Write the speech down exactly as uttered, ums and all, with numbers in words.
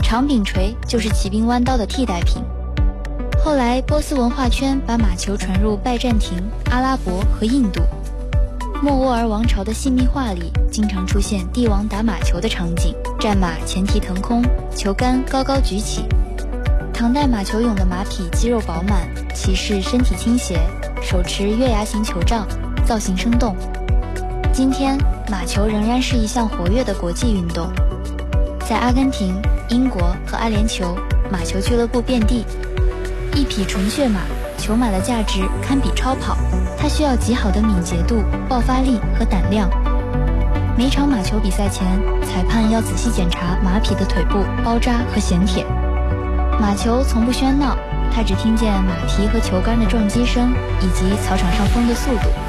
长柄锤就是骑兵弯刀的替代品。后来波斯文化圈把马球传入拜占庭、阿拉伯和印度。莫卧儿王朝的细密画里经常出现帝王打马球的场景，战马前蹄腾空，球杆高高举起。唐代马球俑的马匹肌肉饱满，骑士身体倾斜，手持月牙形球杖，造型生动。今天马球仍然是一项活跃的国际运动，在阿根廷、英国和阿联酋，马球俱乐部遍地。一匹纯血马，球马的价值堪比超跑，它需要极好的敏捷度、爆发力和胆量。每场马球比赛前，裁判要仔细检查马匹的腿部、包扎和衔铁。马球从不喧闹，他只听见马蹄和球杆的撞击声，以及草场上风的速度。